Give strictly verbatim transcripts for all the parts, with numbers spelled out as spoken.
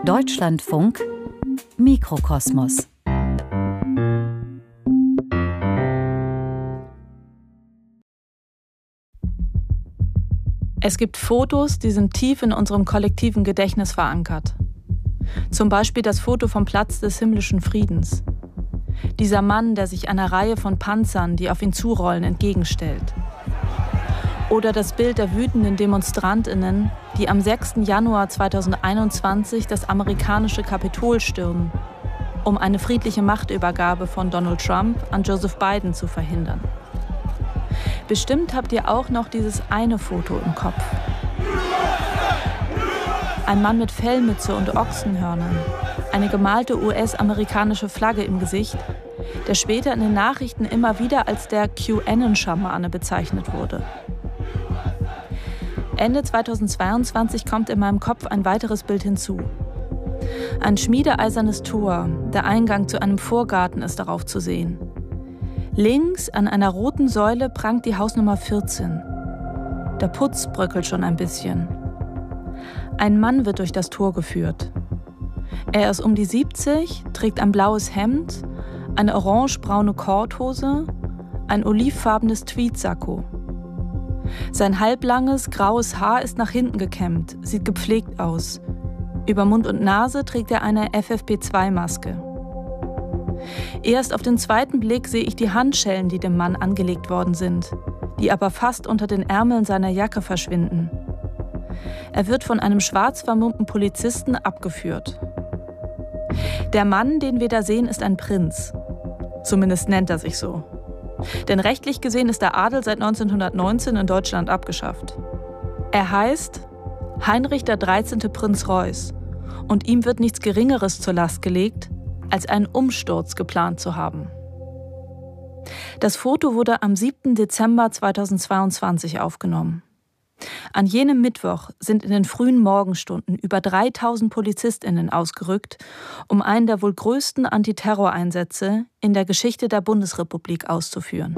Deutschlandfunk Mikrokosmos. Es gibt Fotos, die sind tief in unserem kollektiven Gedächtnis verankert. Zum Beispiel das Foto vom Platz des himmlischen Friedens. Dieser Mann, der sich einer Reihe von Panzern, die auf ihn zurollen, entgegenstellt. Oder das Bild der wütenden DemonstrantInnen, die am sechsten Januar zweitausendeinundzwanzig das amerikanische Kapitol stürmen, um eine friedliche Machtübergabe von Donald Trump an Joseph Biden zu verhindern. Bestimmt habt ihr auch noch dieses eine Foto im Kopf. Ein Mann mit Fellmütze und Ochsenhörnern, eine gemalte U S-amerikanische Flagge im Gesicht, der später in den Nachrichten immer wieder als der QAnon-Schamane bezeichnet wurde. Ende zweitausendzweiundzwanzig kommt in meinem Kopf ein weiteres Bild hinzu. Ein schmiedeeisernes Tor, der Eingang zu einem Vorgarten ist darauf zu sehen. Links an einer roten Säule prangt die Hausnummer vierzehn. Der Putz bröckelt schon ein bisschen. Ein Mann wird durch das Tor geführt. Er ist um die siebzig, trägt ein blaues Hemd, eine orangebraune Korthose, ein olivfarbenes Tweedsacko. Sein halblanges, graues Haar ist nach hinten gekämmt, sieht gepflegt aus. Über Mund und Nase trägt er eine F F P zwei Maske. Erst auf den zweiten Blick sehe ich die Handschellen, die dem Mann angelegt worden sind, die aber fast unter den Ärmeln seiner Jacke verschwinden. Er wird von einem schwarz vermummten Polizisten abgeführt. Der Mann, den wir da sehen, ist ein Prinz. Zumindest nennt er sich so. Denn rechtlich gesehen ist der Adel seit neunzehnhundertneunzehn in Deutschland abgeschafft. Er heißt Heinrich der dreizehnte Prinz Reuß und ihm wird nichts Geringeres zur Last gelegt, als einen Umsturz geplant zu haben. Das Foto wurde am siebten Dezember zweitausendzweiundzwanzig aufgenommen. An jenem Mittwoch sind in den frühen Morgenstunden über dreitausend PolizistInnen ausgerückt, um einen der wohl größten Antiterroreinsätze in der Geschichte der Bundesrepublik auszuführen.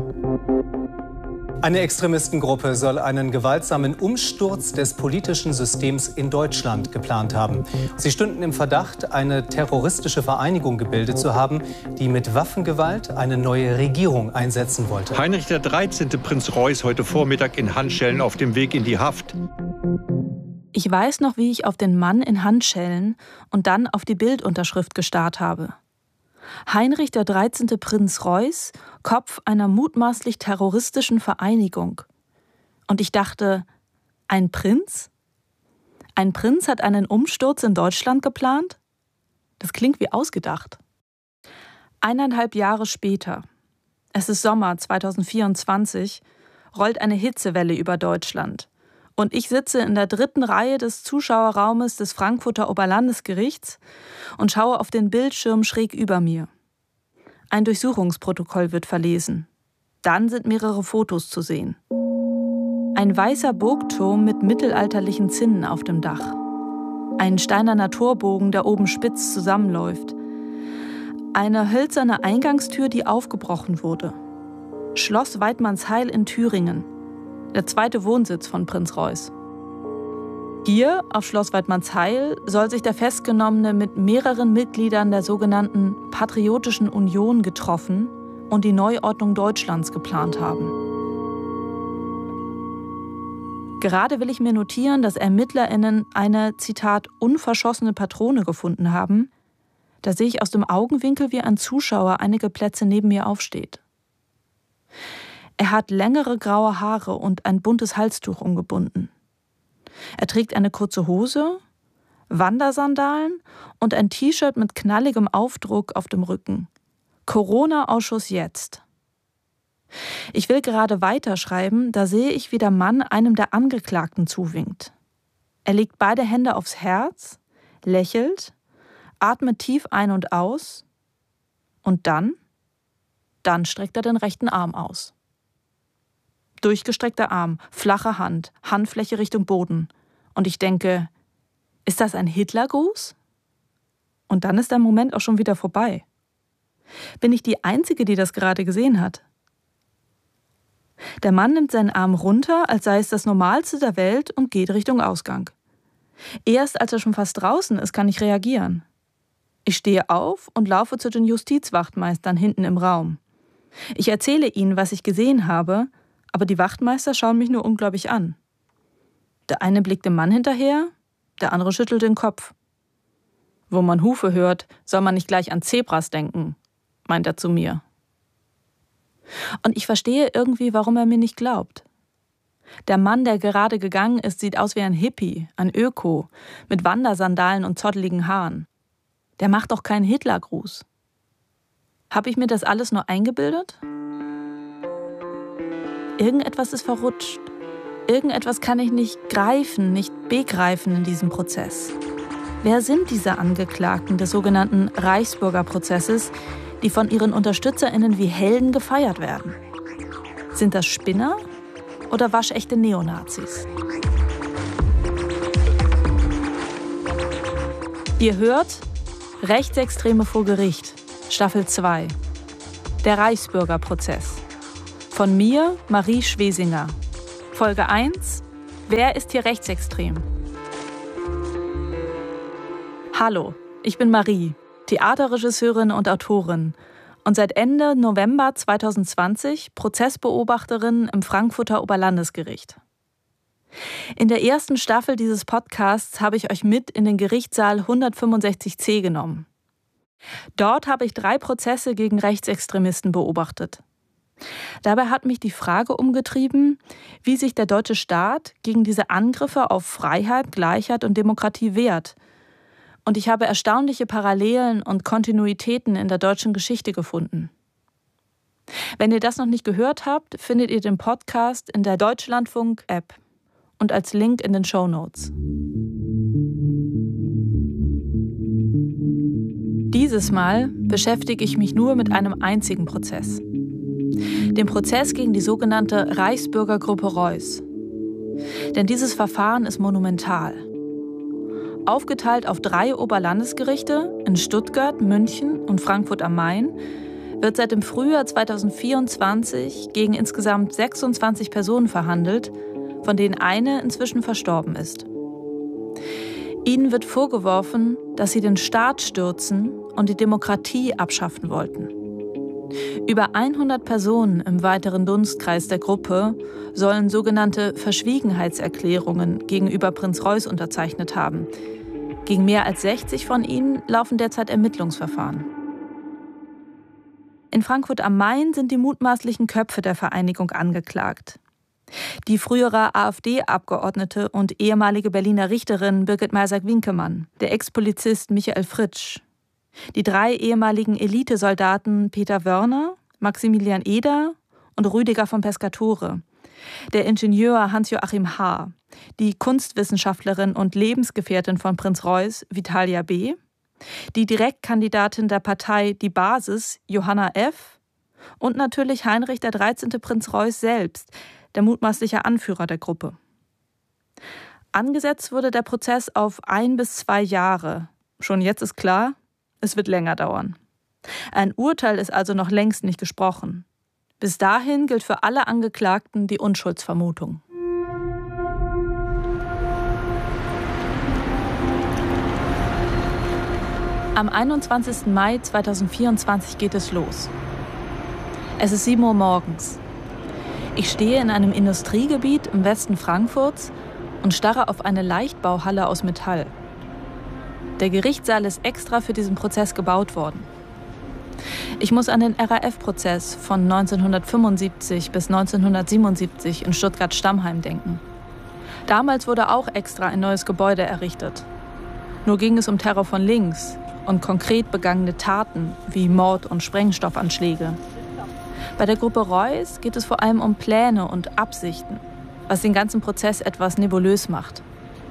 Eine Extremistengruppe soll einen gewaltsamen Umsturz des politischen Systems in Deutschland geplant haben. Sie stünden im Verdacht, eine terroristische Vereinigung gebildet zu haben, die mit Waffengewalt eine neue Regierung einsetzen wollte. Heinrich der dreizehnte Prinz Reuß heute Vormittag in Handschellen auf dem Weg in die Haft. Ich weiß noch, wie ich auf den Mann in Handschellen und dann auf die Bildunterschrift gestarrt habe. Heinrich der dreizehnte Prinz Reuß, Kopf einer mutmaßlich terroristischen Vereinigung. Und ich dachte, ein Prinz? Ein Prinz hat einen Umsturz in Deutschland geplant? Das klingt wie ausgedacht. Eineinhalb Jahre später, es ist Sommer zweitausendvierundzwanzig, rollt eine Hitzewelle über Deutschland. Und ich sitze in der dritten Reihe des Zuschauerraumes des Frankfurter Oberlandesgerichts und schaue auf den Bildschirm schräg über mir. Ein Durchsuchungsprotokoll wird verlesen. Dann sind mehrere Fotos zu sehen. Ein weißer Burgturm mit mittelalterlichen Zinnen auf dem Dach. Ein steinerner Torbogen, der oben spitz zusammenläuft. Eine hölzerne Eingangstür, die aufgebrochen wurde. Schloss Waidmannsheil in Thüringen. Der zweite Wohnsitz von Prinz Reuß. Hier, auf Schloss Waidmannsheil, soll sich der Festgenommene mit mehreren Mitgliedern der sogenannten Patriotischen Union getroffen und die Neuordnung Deutschlands geplant haben. Gerade will ich mir notieren, dass ErmittlerInnen eine, Zitat, unverschossene Patrone gefunden haben. Da sehe ich aus dem Augenwinkel, wie ein Zuschauer einige Plätze neben mir aufsteht. Er hat längere graue Haare und ein buntes Halstuch umgebunden. Er trägt eine kurze Hose, Wandersandalen und ein T-Shirt mit knalligem Aufdruck auf dem Rücken. Corona-Ausschuss jetzt. Ich will gerade weiterschreiben, da sehe ich, wie der Mann einem der Angeklagten zuwinkt. Er legt beide Hände aufs Herz, lächelt, atmet tief ein und aus und dann, dann streckt er den rechten Arm aus. Durchgestreckter Arm, flache Hand, Handfläche Richtung Boden. Und ich denke, ist das ein Hitlergruß? Und dann ist der Moment auch schon wieder vorbei. Bin ich die Einzige, die das gerade gesehen hat? Der Mann nimmt seinen Arm runter, als sei es das Normalste der Welt und geht Richtung Ausgang. Erst als er schon fast draußen ist, kann ich reagieren. Ich stehe auf und laufe zu den Justizwachtmeistern hinten im Raum. Ich erzähle ihnen, was ich gesehen habe, aber die Wachtmeister schauen mich nur ungläubig an. Der eine blickt dem Mann hinterher, der andere schüttelt den Kopf. Wo man Hufe hört, soll man nicht gleich an Zebras denken, meint er zu mir. Und ich verstehe irgendwie, warum er mir nicht glaubt. Der Mann, der gerade gegangen ist, sieht aus wie ein Hippie, ein Öko, mit Wandersandalen und zotteligen Haaren. Der macht doch keinen Hitlergruß. Habe ich mir das alles nur eingebildet? Irgendetwas ist verrutscht. Irgendetwas kann ich nicht greifen, nicht begreifen in diesem Prozess. Wer sind diese Angeklagten des sogenannten Reichsbürgerprozesses, die von ihren UnterstützerInnen wie Helden gefeiert werden? Sind das Spinner oder waschechte Neonazis? Ihr hört Rechtsextreme vor Gericht, Staffel zwei. Der Reichsbürgerprozess. Von mir, Marie Schwesinger. Folge eins. Wer ist hier rechtsextrem? Hallo, ich bin Marie, Theaterregisseurin und Autorin und seit Ende November zweitausendzwanzig Prozessbeobachterin im Frankfurter Oberlandesgericht. In der ersten Staffel dieses Podcasts habe ich euch mit in den Gerichtssaal hundertfünfundsechzig c genommen. Dort habe ich drei Prozesse gegen Rechtsextremisten beobachtet. Dabei hat mich die Frage umgetrieben, wie sich der deutsche Staat gegen diese Angriffe auf Freiheit, Gleichheit und Demokratie wehrt. Und ich habe erstaunliche Parallelen und Kontinuitäten in der deutschen Geschichte gefunden. Wenn ihr das noch nicht gehört habt, findet ihr den Podcast in der Deutschlandfunk-App und als Link in den Shownotes. Dieses Mal beschäftige ich mich nur mit einem einzigen Prozess. Dem Prozess gegen die sogenannte Reichsbürgergruppe Reuß. Denn dieses Verfahren ist monumental. Aufgeteilt auf drei Oberlandesgerichte in Stuttgart, München und Frankfurt am Main wird seit dem Frühjahr zweitausendvierundzwanzig gegen insgesamt sechsundzwanzig Personen verhandelt, von denen eine inzwischen verstorben ist. Ihnen wird vorgeworfen, dass sie den Staat stürzen und die Demokratie abschaffen wollten. Über hundert Personen im weiteren Dunstkreis der Gruppe sollen sogenannte Verschwiegenheitserklärungen gegenüber Prinz Reuß unterzeichnet haben. Gegen mehr als sechzig von ihnen laufen derzeit Ermittlungsverfahren. In Frankfurt am Main sind die mutmaßlichen Köpfe der Vereinigung angeklagt. Die frühere AfD-Abgeordnete und ehemalige Berliner Richterin Birgit Maersak-Winkemann, der Ex-Polizist Michael Fritsch, die drei ehemaligen Elitesoldaten Peter Wörner, Maximilian Eder und Rüdiger von Pescatore, der Ingenieur Hans-Joachim H., die Kunstwissenschaftlerin und Lebensgefährtin von Prinz Reuß Vitalia B., die Direktkandidatin der Partei Die Basis Johanna F. und natürlich Heinrich der dreizehnte Prinz Reuß selbst, der mutmaßliche Anführer der Gruppe. Angesetzt wurde der Prozess auf ein bis zwei Jahre. Schon jetzt ist klar, es wird länger dauern. Ein Urteil ist also noch längst nicht gesprochen. Bis dahin gilt für alle Angeklagten die Unschuldsvermutung. Am einundzwanzigsten Mai zweitausendvierundzwanzig geht es los. Es ist sieben Uhr morgens. Ich stehe in einem Industriegebiet im Westen Frankfurts und starre auf eine Leichtbauhalle aus Metall. Der Gerichtssaal ist extra für diesen Prozess gebaut worden. Ich muss an den R A F-Prozess von neunzehnhundertfünfundsiebzig bis neunzehnhundertsiebenundsiebzig in Stuttgart-Stammheim denken. Damals wurde auch extra ein neues Gebäude errichtet. Nur ging es um Terror von links und konkret begangene Taten wie Mord und Sprengstoffanschläge. Bei der Gruppe Reuß geht es vor allem um Pläne und Absichten, was den ganzen Prozess etwas nebulös macht.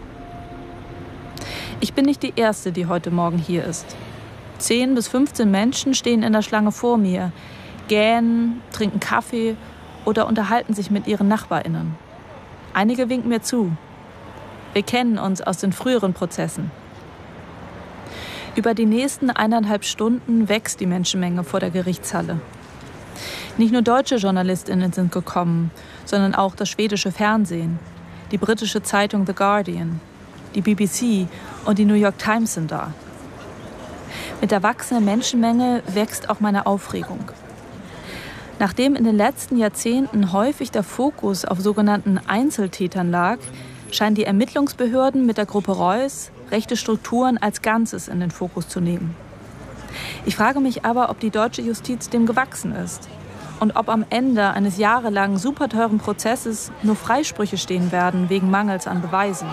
Ich bin nicht die Erste, die heute Morgen hier ist. Zehn bis fünfzehn Menschen stehen in der Schlange vor mir, gähnen, trinken Kaffee oder unterhalten sich mit ihren NachbarInnen. Einige winken mir zu. Wir kennen uns aus den früheren Prozessen. Über die nächsten eineinhalb Stunden wächst die Menschenmenge vor der Gerichtshalle. Nicht nur deutsche JournalistInnen sind gekommen, sondern auch das schwedische Fernsehen, die britische Zeitung The Guardian, die B B C und die New York Times sind da. Mit der wachsenden Menschenmenge wächst auch meine Aufregung. Nachdem in den letzten Jahrzehnten häufig der Fokus auf sogenannten Einzeltätern lag, scheinen die Ermittlungsbehörden mit der Gruppe Reuss rechte Strukturen als Ganzes in den Fokus zu nehmen. Ich frage mich aber, ob die deutsche Justiz dem gewachsen ist und ob am Ende eines jahrelangen superteuren Prozesses nur Freisprüche stehen werden wegen Mangels an Beweisen.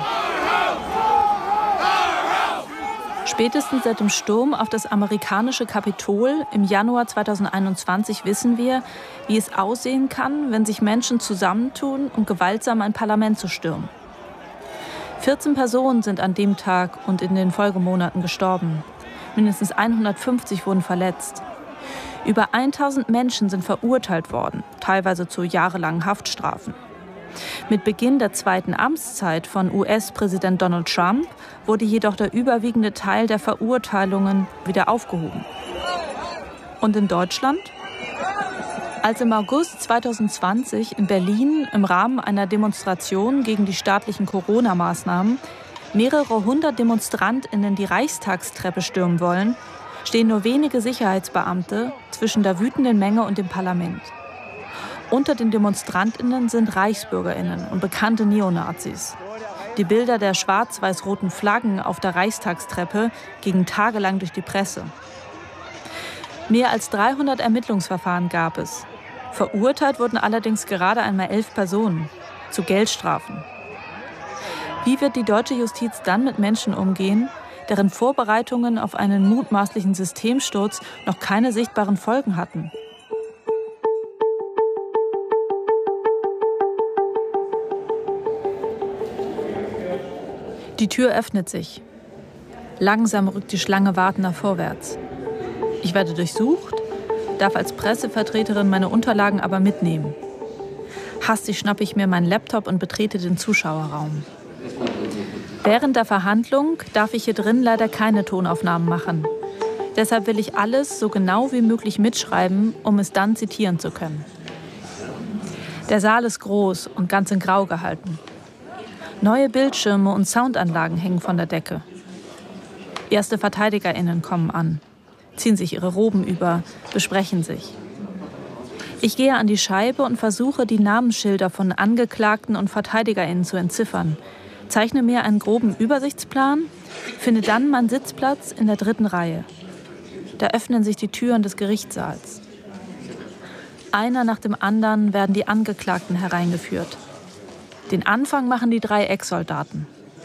Spätestens seit dem Sturm auf das amerikanische Kapitol im Januar zweitausendeinundzwanzig wissen wir, wie es aussehen kann, wenn sich Menschen zusammentun, um gewaltsam ein Parlament zu stürmen. vierzehn Personen sind an dem Tag und in den Folgemonaten gestorben. Mindestens hundertfünfzig wurden verletzt. Über tausend Menschen sind verurteilt worden, teilweise zu jahrelangen Haftstrafen. Mit Beginn der zweiten Amtszeit von U S-Präsident Donald Trump wurde jedoch der überwiegende Teil der Verurteilungen wieder aufgehoben. Und in Deutschland? Als im August zweitausendzwanzig in Berlin im Rahmen einer Demonstration gegen die staatlichen Corona-Maßnahmen mehrere hundert DemonstrantInnen die Reichstagstreppe stürmen wollen, stehen nur wenige Sicherheitsbeamte zwischen der wütenden Menge und dem Parlament. Unter den DemonstrantInnen sind ReichsbürgerInnen und bekannte Neonazis. Die Bilder der schwarz-weiß-roten Flaggen auf der Reichstagstreppe gingen tagelang durch die Presse. Mehr als dreihundert Ermittlungsverfahren gab es. Verurteilt wurden allerdings gerade einmal elf Personen zu Geldstrafen. Wie wird die deutsche Justiz dann mit Menschen umgehen, deren Vorbereitungen auf einen mutmaßlichen Systemsturz noch keine sichtbaren Folgen hatten? Die Tür öffnet sich. Langsam rückt die Schlange wartender vorwärts. Ich werde durchsucht, darf als Pressevertreterin meine Unterlagen aber mitnehmen. Hastig schnappe ich mir meinen Laptop und betrete den Zuschauerraum. Während der Verhandlung darf ich hier drin leider keine Tonaufnahmen machen. Deshalb will ich alles so genau wie möglich mitschreiben, um es dann zitieren zu können. Der Saal ist groß und ganz in Grau gehalten. Neue Bildschirme und Soundanlagen hängen von der Decke. Erste VerteidigerInnen kommen an, ziehen sich ihre Roben über, besprechen sich. Ich gehe an die Scheibe und versuche, die Namensschilder von Angeklagten und VerteidigerInnen zu entziffern, zeichne mir einen groben Übersichtsplan, finde dann meinen Sitzplatz in der dritten Reihe. Da öffnen sich die Türen des Gerichtssaals. Einer nach dem anderen werden die Angeklagten hereingeführt. Den Anfang machen die drei Ex-Soldaten.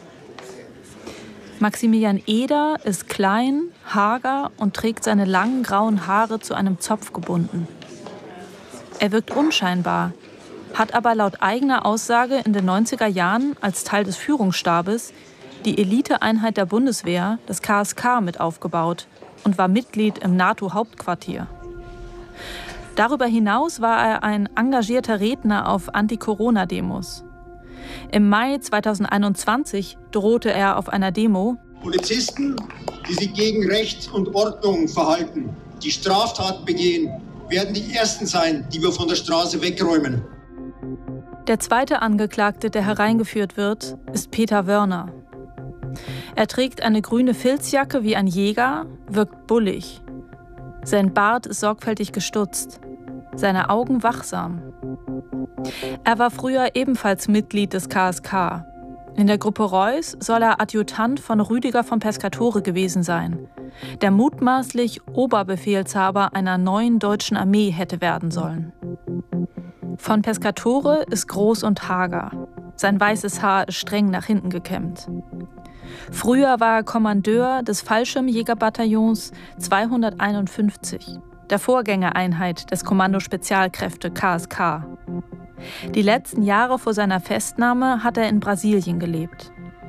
Maximilian Eder ist klein, hager und trägt seine langen grauen Haare zu einem Zopf gebunden. Er wirkt unscheinbar, hat aber laut eigener Aussage in den neunziger Jahren als Teil des Führungsstabes die Eliteeinheit der Bundeswehr, das K S K, mit aufgebaut und war Mitglied im NATO-Hauptquartier. Darüber hinaus war er ein engagierter Redner auf Anti-Corona-Demos. Im Mai zweitausendeinundzwanzig drohte er auf einer Demo: Polizisten, die sich gegen Recht und Ordnung verhalten, die Straftaten begehen, werden die Ersten sein, die wir von der Straße wegräumen. Der zweite Angeklagte, der hereingeführt wird, ist Peter Wörner. Er trägt eine grüne Filzjacke wie ein Jäger, wirkt bullig. Sein Bart ist sorgfältig gestutzt, seine Augen wachsam. Er war früher ebenfalls Mitglied des K S K. In der Gruppe Reuss soll er Adjutant von Rüdiger von Pescatore gewesen sein, der mutmaßlich Oberbefehlshaber einer neuen deutschen Armee hätte werden sollen. Von Pescatore ist groß und hager. Sein weißes Haar ist streng nach hinten gekämmt. Früher war er Kommandeur des Fallschirmjägerbataillons zweihunderteinundfünfzig, der Vorgängereinheit des Kommando Spezialkräfte K S K. Die letzten Jahre vor seiner Festnahme hat er in Brasilien gelebt.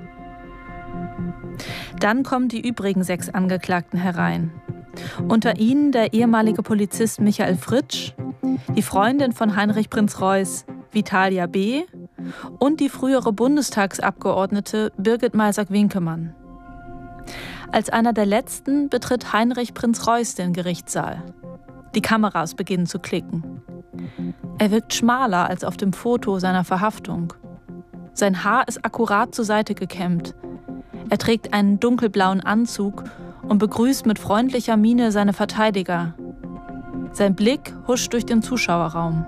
Dann kommen die übrigen sechs Angeklagten herein. Unter ihnen der ehemalige Polizist Michael Fritsch, die Freundin von Heinrich Prinz Reuss, Vitalia B. und die frühere Bundestagsabgeordnete Birgit Malsack-Winkemann. Als einer der letzten betritt Heinrich Prinz Reuss den Gerichtssaal. Die Kameras beginnen zu klicken. Er wirkt schmaler als auf dem Foto seiner Verhaftung. Sein Haar ist akkurat zur Seite gekämmt. Er trägt einen dunkelblauen Anzug und begrüßt mit freundlicher Miene seine Verteidiger. Sein Blick huscht durch den Zuschauerraum.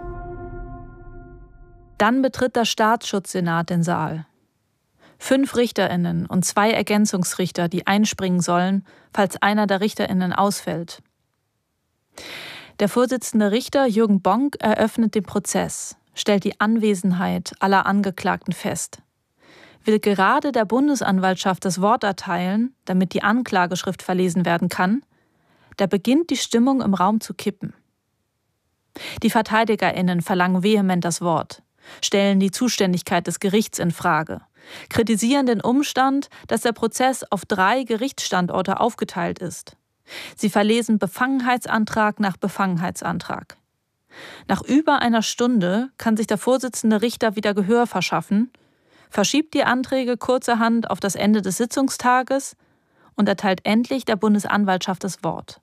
Dann betritt der Staatsschutzsenat den Saal. Fünf RichterInnen und zwei Ergänzungsrichter, die einspringen sollen, falls einer der RichterInnen ausfällt. Der Vorsitzende Richter Jürgen Bonk eröffnet den Prozess, stellt die Anwesenheit aller Angeklagten fest, will gerade der Bundesanwaltschaft das Wort erteilen, damit die Anklageschrift verlesen werden kann, da beginnt die Stimmung im Raum zu kippen. Die VerteidigerInnen verlangen vehement das Wort, stellen die Zuständigkeit des Gerichts in Frage, kritisieren den Umstand, dass der Prozess auf drei Gerichtsstandorte aufgeteilt ist. Sie verlesen Befangenheitsantrag nach Befangenheitsantrag. Nach über einer Stunde kann sich der Vorsitzende Richter wieder Gehör verschaffen, verschiebt die Anträge kurzerhand auf das Ende des Sitzungstages und erteilt endlich der Bundesanwaltschaft das Wort.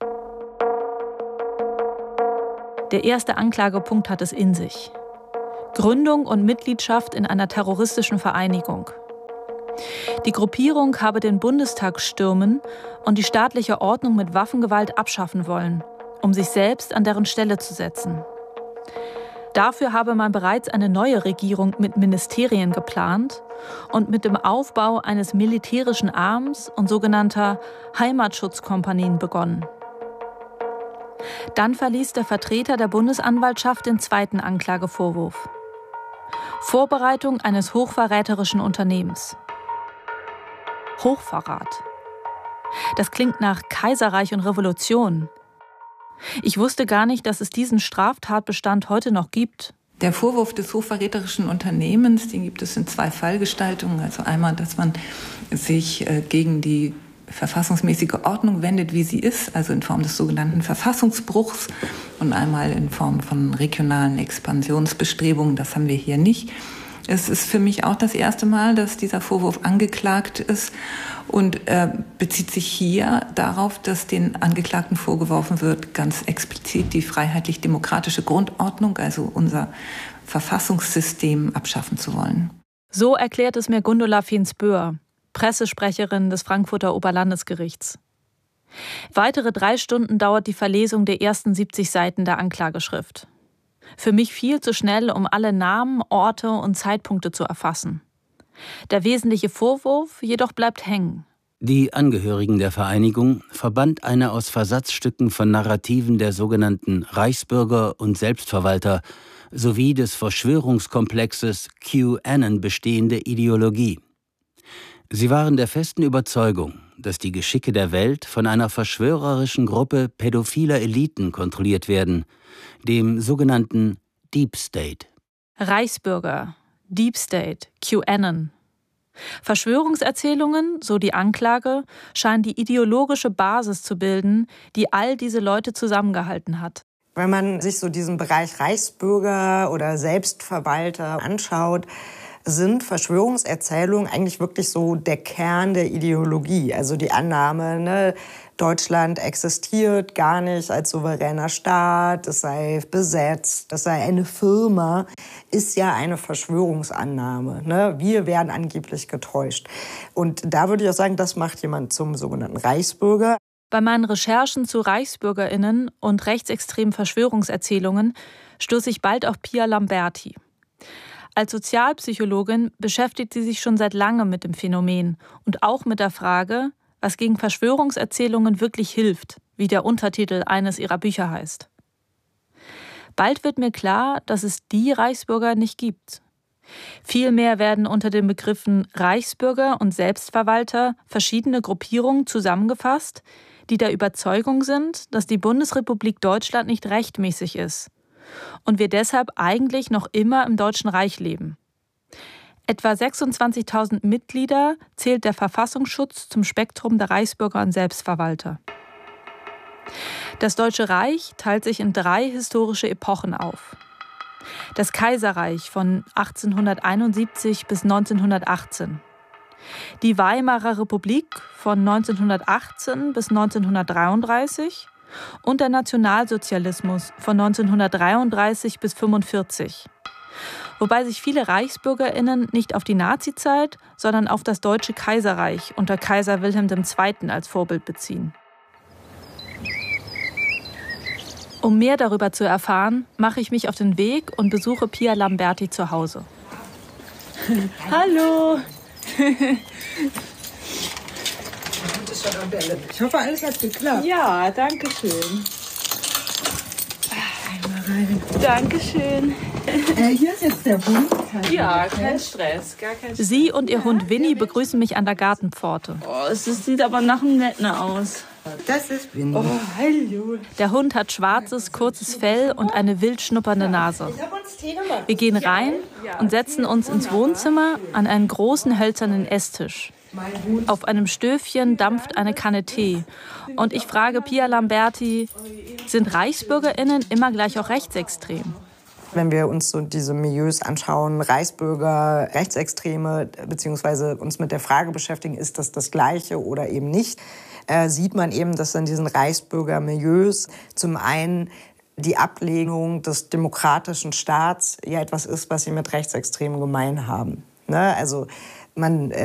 Der erste Anklagepunkt hat es in sich. Gründung und Mitgliedschaft in einer terroristischen Vereinigung. Die Gruppierung habe den Bundestag stürmen und die staatliche Ordnung mit Waffengewalt abschaffen wollen, um sich selbst an deren Stelle zu setzen. Dafür habe man bereits eine neue Regierung mit Ministerien geplant und mit dem Aufbau eines militärischen Arms und sogenannter Heimatschutzkompanien begonnen. Dann verließ der Vertreter der Bundesanwaltschaft den zweiten Anklagevorwurf. Vorbereitung eines hochverräterischen Unternehmens. Hochverrat. Das klingt nach Kaiserreich und Revolution. Ich wusste gar nicht, dass es diesen Straftatbestand heute noch gibt. Der Vorwurf des hochverräterischen Unternehmens, den gibt es in zwei Fallgestaltungen. Also einmal, dass man sich gegen die verfassungsmäßige Ordnung wendet, wie sie ist, also in Form des sogenannten Verfassungsbruchs, und einmal in Form von regionalen Expansionsbestrebungen. Das haben wir hier nicht. Es ist für mich auch das erste Mal, dass dieser Vorwurf angeklagt ist und äh, bezieht sich hier darauf, dass den Angeklagten vorgeworfen wird, ganz explizit die freiheitlich-demokratische Grundordnung, also unser Verfassungssystem, abschaffen zu wollen. So erklärt es mir Gundula Fiens-Böhr, Pressesprecherin des Frankfurter Oberlandesgerichts. Weitere drei Stunden dauert die Verlesung der ersten siebzig Seiten der Anklageschrift. Für mich viel zu schnell, um alle Namen, Orte und Zeitpunkte zu erfassen. Der wesentliche Vorwurf jedoch bleibt hängen. Die Angehörigen der Vereinigung verband eine aus Versatzstücken von Narrativen der sogenannten Reichsbürger und Selbstverwalter sowie des Verschwörungskomplexes QAnon bestehende Ideologie. Sie waren der festen Überzeugung, dass die Geschicke der Welt von einer verschwörerischen Gruppe pädophiler Eliten kontrolliert werden, dem sogenannten Deep State. Reichsbürger, Deep State, QAnon. Verschwörungserzählungen, so die Anklage, scheinen die ideologische Basis zu bilden, die all diese Leute zusammengehalten hat. Wenn man sich so diesen Bereich Reichsbürger oder Selbstverwalter anschaut, sind Verschwörungserzählungen eigentlich wirklich so der Kern der Ideologie. Also die Annahme, ne, Deutschland existiert gar nicht als souveräner Staat, es sei besetzt, es sei eine Firma, ist ja eine Verschwörungsannahme. Ne? Wir werden angeblich getäuscht. Und da würde ich auch sagen, das macht jemand zum sogenannten Reichsbürger. Bei meinen Recherchen zu ReichsbürgerInnen und rechtsextremen Verschwörungserzählungen stoße ich bald auf Pia Lamberti. Als Sozialpsychologin beschäftigt sie sich schon seit langem mit dem Phänomen und auch mit der Frage, was gegen Verschwörungserzählungen wirklich hilft, wie der Untertitel eines ihrer Bücher heißt. Bald wird mir klar, dass es die Reichsbürger nicht gibt. Vielmehr werden unter den Begriffen Reichsbürger und Selbstverwalter verschiedene Gruppierungen zusammengefasst, die der Überzeugung sind, dass die Bundesrepublik Deutschland nicht rechtmäßig ist und wir deshalb eigentlich noch immer im Deutschen Reich leben. Etwa sechsundzwanzigtausend Mitglieder zählt der Verfassungsschutz zum Spektrum der Reichsbürger und Selbstverwalter. Das Deutsche Reich teilt sich in drei historische Epochen auf. Das Kaiserreich von achtzehnhunderteinundsiebzig bis neunzehnhundertachtzehn. Die Weimarer Republik von neunzehnhundertachtzehn bis neunzehnhundertdreiunddreißig und der Nationalsozialismus von neunzehnhundertdreiunddreißig bis fünfundvierzig. Wobei sich viele ReichsbürgerInnen nicht auf die Nazizeit, sondern auf das Deutsche Kaiserreich unter Kaiser Wilhelm der Zweite. Als Vorbild beziehen. Um mehr darüber zu erfahren, mache ich mich auf den Weg und besuche Pia Lamberti zu Hause. Hallo! Ich hoffe, alles hat geklappt. Ja, danke schön. Einmal rein. Dankeschön. Äh, hier ist jetzt der Hund. Ja, kein Stress, gar kein Stress. Sie und ihr Hund Winnie begrüßen mich an der Gartenpforte. Oh, es sieht aber nach einem Netten aus. Das ist Winnie. Oh, hallo. Der Hund hat schwarzes, kurzes Fell und eine wild schnuppernde Nase. Wir gehen rein und setzen uns ins Wohnzimmer an einen großen hölzernen Esstisch. Auf einem Stöfchen dampft eine Kanne Tee. Und ich frage Pia Lamberti, sind ReichsbürgerInnen immer gleich auch rechtsextrem? Wenn wir uns so diese Milieus anschauen, Reichsbürger, Rechtsextreme, beziehungsweise uns mit der Frage beschäftigen, ist das das Gleiche oder eben nicht, äh, sieht man eben, dass in diesen Reichsbürger-Milieus zum einen die Ablehnung des demokratischen Staats ja etwas ist, was sie mit Rechtsextremen gemein haben. Ne? Also man